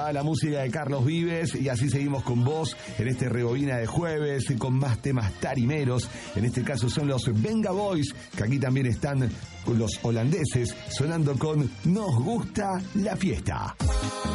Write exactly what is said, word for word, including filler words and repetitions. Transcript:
Sonaba la música de Carlos Vives y así seguimos con vos en este Rebobina de jueves con más temas tarimeros. En este caso son los Venga Boys, que aquí también están los holandeses sonando con Nos Gusta la Fiesta.